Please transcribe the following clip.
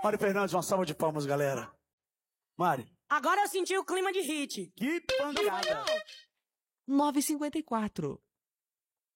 Mari Fernandes, uma salva de palmas, galera. Mari. Agora eu senti o clima de hit. Que pancada. 9h54.